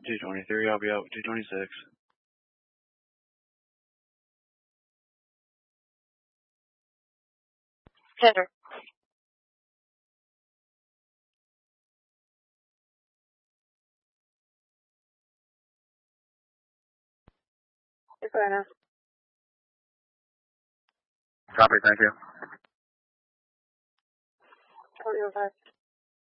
223, I'll be out 226. Center. Yes, Anna. Copy, thank you. 2005.